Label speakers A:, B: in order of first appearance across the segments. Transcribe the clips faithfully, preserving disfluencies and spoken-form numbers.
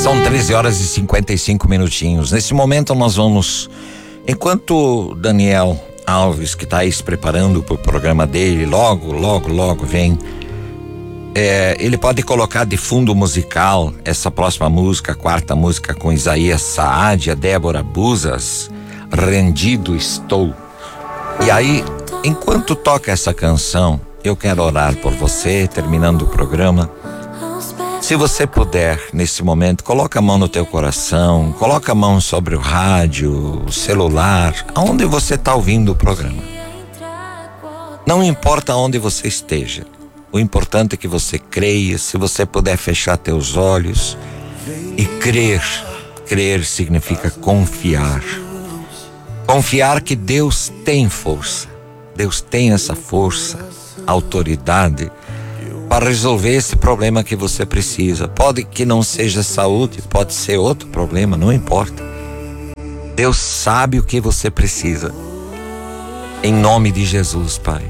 A: São treze horas e cinquenta e cinco minutinhos. Nesse momento nós vamos, enquanto Daniel Alves, que está aí se preparando para o programa dele, logo, logo, logo vem, é, ele pode colocar de fundo musical essa próxima música, a quarta música com Isaías Saad, a Débora Buzas, Rendido Estou. E aí, enquanto toca essa canção, eu quero orar por você, terminando o programa. Se você puder, nesse momento, coloca a mão no teu coração, coloca a mão sobre o rádio, o celular, aonde você está ouvindo o programa. Não importa onde você esteja, o importante é que você creia. Se você puder fechar teus olhos e crer. Crer significa confiar. Confiar que Deus tem força. Deus tem essa força, autoridade para resolver esse problema que você precisa. Pode que não seja saúde, pode ser outro problema, não importa. Deus sabe o que você precisa. Em nome de Jesus, Pai.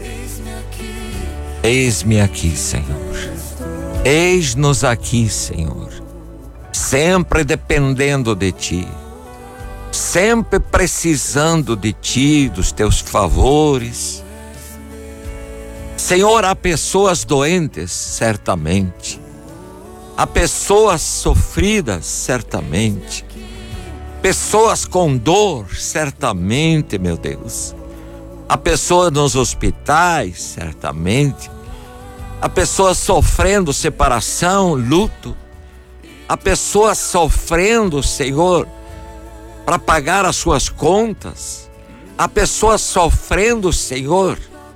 A: Eis-me aqui, Senhor. Eis-nos aqui, Senhor. Sempre dependendo de Ti. Sempre precisando de Ti, dos Teus favores. Senhor, há pessoas doentes, certamente. Há pessoas sofridas, certamente. Pessoas com dor, certamente, meu Deus. Há pessoas nos hospitais, certamente. Há pessoas sofrendo separação, luto. Há pessoas sofrendo, Senhor, para pagar as suas contas. Há pessoas sofrendo, Senhor,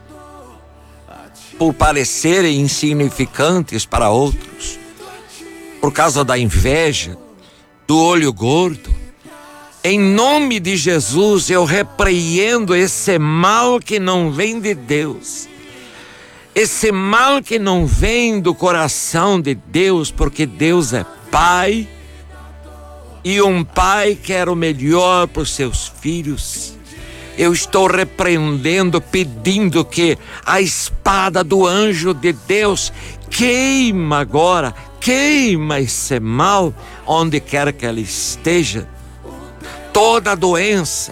A: por parecerem insignificantes para outros, por causa da inveja, do olho gordo. Em nome de Jesus, eu repreendo esse mal que não vem de Deus, esse mal que não vem do coração de Deus, porque Deus é Pai, e um pai quer o melhor para os seus filhos. Eu estou repreendendo, pedindo que a espada do anjo de Deus queima agora, queima esse mal onde quer que ela esteja. Toda doença,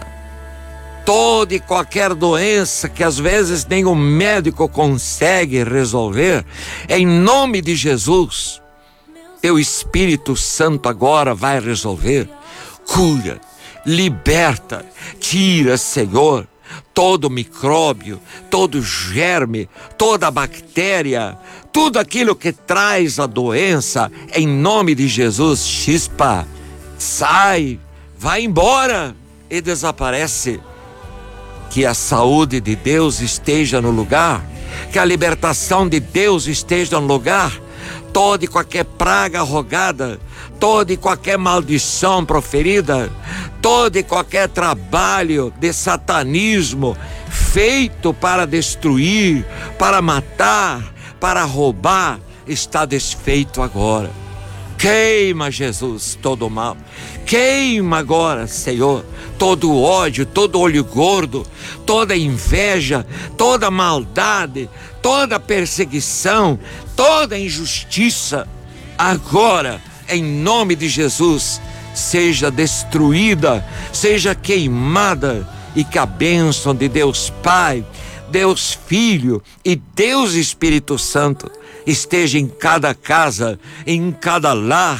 A: toda e qualquer doença que às vezes nem o médico consegue resolver, em nome de Jesus, teu Espírito Santo agora vai resolver. Cura, liberta, tira, Senhor, todo micróbio, todo germe, toda bactéria, tudo aquilo que traz a doença, em nome de Jesus, chispa, sai, vai embora e desaparece. Que a saúde de Deus esteja no lugar, que a libertação de Deus esteja no lugar. Toda e qualquer praga rogada, toda e qualquer maldição proferida, todo e qualquer trabalho de satanismo feito para destruir, para matar, para roubar, está desfeito agora. Queima, Jesus, todo o mal. Queima agora, Senhor, todo o ódio, todo olho gordo, toda inveja, toda maldade, toda perseguição, toda injustiça. Agora, em nome de Jesus, seja destruída, seja queimada, e que a bênção de Deus Pai, Deus Filho e Deus Espírito Santo esteja em cada casa, em cada lar.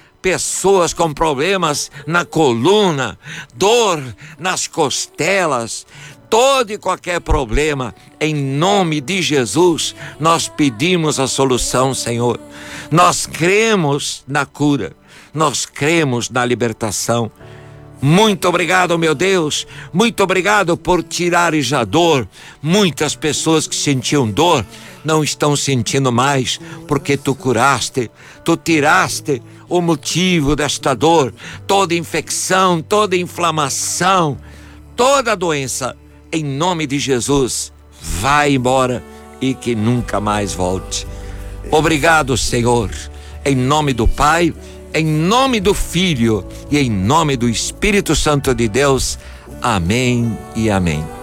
A: Pessoas com problemas na coluna, dor nas costelas, todo e qualquer problema, em nome de Jesus, nós pedimos a solução, Senhor. Nós cremos na cura, nós cremos na libertação. Muito obrigado, meu Deus, muito obrigado por tirares a dor. Muitas pessoas que sentiam dor não estão sentindo mais, porque tu curaste, tu tiraste o motivo desta dor, toda infecção, toda inflamação, toda doença, em nome de Jesus, vai embora e que nunca mais volte. Obrigado, Senhor, em nome do Pai, em nome do Filho e em nome do Espírito Santo de Deus. Amém e amém.